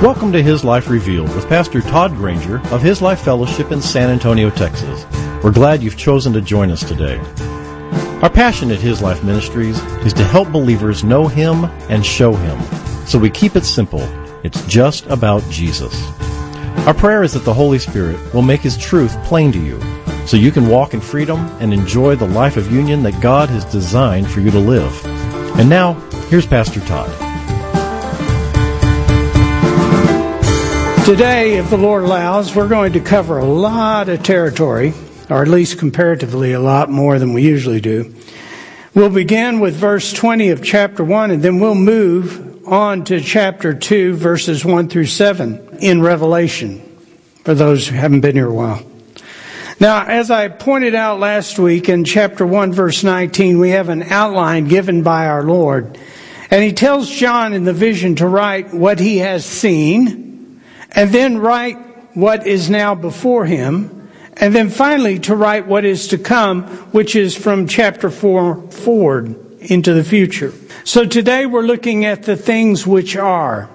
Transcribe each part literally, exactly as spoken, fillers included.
Welcome to His Life Revealed with Pastor Todd Granger of His Life Fellowship in San Antonio, Texas. We're glad you've chosen to join us today. Our passion at His Life Ministries is to help believers know Him and show Him. So we keep it simple. It's just about Jesus. Our prayer is that the Holy Spirit will make His truth plain to you so you can walk in freedom and enjoy the life of union that God has designed for you to live. And now, here's Pastor Todd. Today, if the Lord allows, we're going to cover a lot of territory, or at least comparatively a lot more than we usually do. We'll begin with verse twenty of chapter one, and then we'll move on to chapter two, verses one through seven in Revelation, for those who haven't been here a while. Now, as I pointed out last week in chapter one, verse nineteen, we have an outline given by our Lord. And He tells John in the vision to write what he has seen, and then write what is now before him, and then finally to write what is to come, which is from chapter four forward into the future. So today we're looking at the things which are.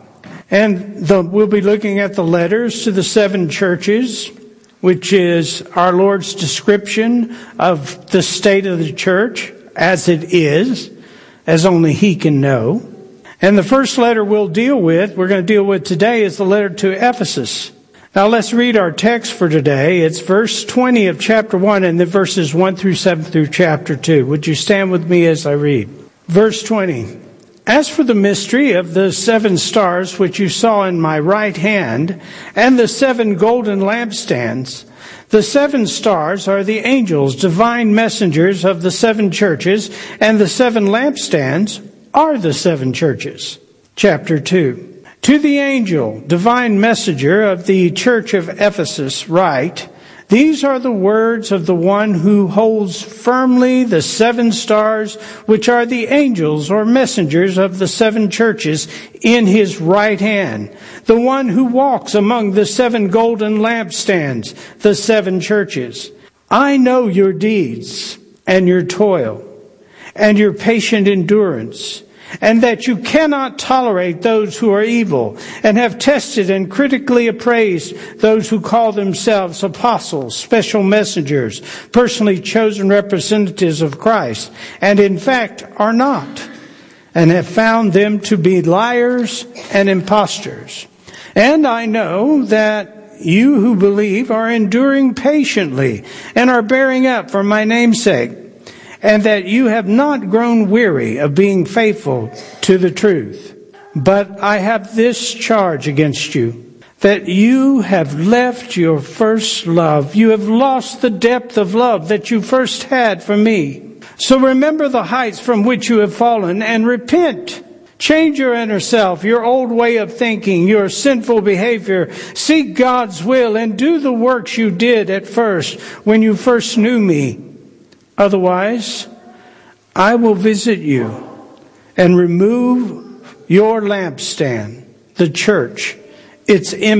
And the, we'll be looking at the letters to the seven churches, which is our Lord's description of the state of the church as it is, as only He can know. And the first letter we'll deal with, we're going to deal with today, is the letter to Ephesus. Now let's read our text for today. It's verse twenty of chapter one and then verses one through seven through chapter two. Would you stand with me as I read? Verse twenty. As for the mystery of the seven stars which you saw in my right hand, and the seven golden lampstands, the seven stars are the angels, divine messengers of the seven churches, and the seven lampstands are the seven churches. Chapter two. To the angel, divine messenger of the church of Ephesus, write, these are the words of the one who holds firmly the seven stars, which are the angels or messengers of the seven churches in his right hand. The one who walks among the seven golden lampstands, the seven churches. I know your deeds and your toil and your patient endurance, and that you cannot tolerate those who are evil, and have tested and critically appraised those who call themselves apostles, special messengers, personally chosen representatives of Christ, and in fact are not, and have found them to be liars and impostors. And I know that you who believe are enduring patiently and are bearing up for my name's sake, and that you have not grown weary of being faithful to the truth. But I have this charge against you, that you have left your first love. You have lost the depth of love that you first had for me. So remember the heights from which you have fallen, and repent. Change your inner self, your old way of thinking, your sinful behavior. Seek God's will and do the works you did at first when you first knew me. Otherwise, I will visit you and remove your lampstand, the church, its image.